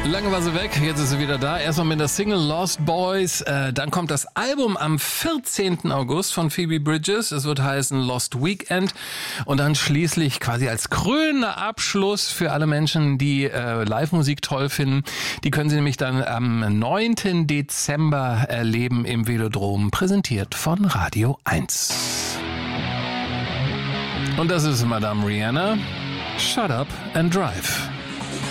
Lange war sie weg, jetzt ist sie wieder da. Erstmal mit der Single Lost Boys. Dann kommt das Album am 14. August von Phoebe Bridgers. Es wird heißen Lost Weekend. Und dann schließlich quasi als krönender Abschluss für alle Menschen, die Live-Musik toll finden. Die können Sie nämlich dann am 9. Dezember erleben im Velodrom, präsentiert von Radio 1. Und das ist Madame Rihanna. Shut Up and Drive.